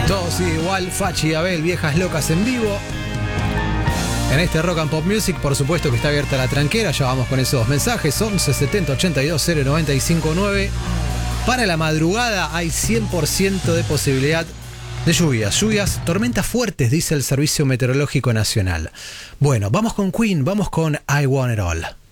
Todo sigue igual, Fachi y Abel, viejas locas en vivo. En este Rock and Pop Music, por supuesto que está abierta la tranquera. Ya vamos con esos mensajes. 11 70 82 0 95 9. Para la madrugada hay 100% de posibilidad de lluvias, tormentas fuertes, dice el Servicio Meteorológico Nacional. Bueno, vamos con Queen, vamos con I Want It All.